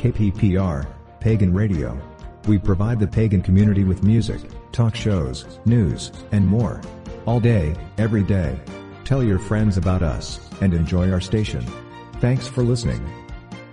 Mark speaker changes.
Speaker 1: KPPR, Pagan Radio. We provide the pagan community with music, talk shows, news, and more. All day, every day. Tell your friends about us, and enjoy our station. Thanks for listening.